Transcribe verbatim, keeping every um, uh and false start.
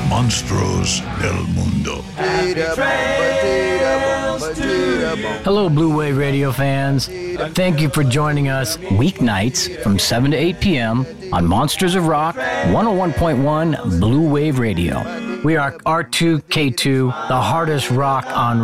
Monstruos del Mundo. Hello, Blue Wave Radio fans. Thank you for joining us weeknights from seven to eight p.m. on Monsters of Rock, one oh one point one Blue Wave Radio. We are R two K two, the hardest rock on